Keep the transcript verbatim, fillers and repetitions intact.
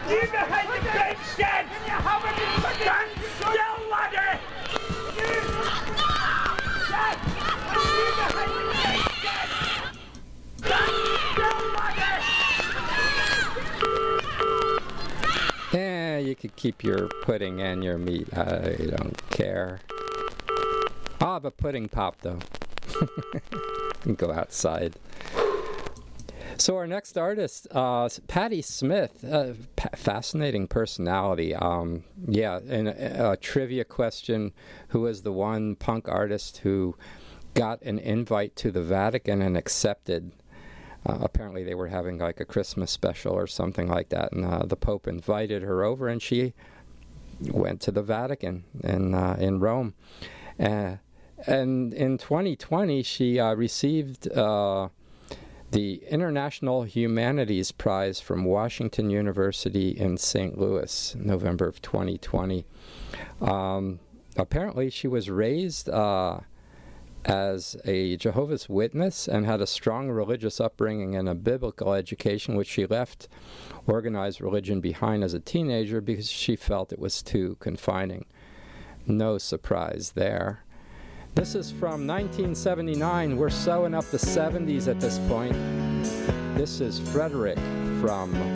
You behind the grave stand! Can you have it in stand still, laddie! You! Stand! You behind the grave stand! Stand still, laddie! Yeah, you could keep your pudding and your meat. I don't care. I'll have a pudding pop, though. And go outside. So our next artist, uh, Patti Smith, uh, pa- fascinating personality. Um, yeah, and a, a trivia question: who was the one punk artist who got an invite to the Vatican and accepted? Uh, apparently, they were having like a Christmas special or something like that, and uh, the Pope invited her over, and she went to the Vatican in uh, in Rome. Uh, and in twenty twenty, she uh, received Uh, the International Humanities Prize from Washington University in Saint Louis, November of twenty twenty. Um, apparently, she was raised uh, as a Jehovah's Witness and had a strong religious upbringing and a biblical education, which she left organized religion behind as a teenager because she felt it was too confining. No surprise there. This is from nineteen seventy-nine. We're sewing up the seventies at this point. This is Frederick from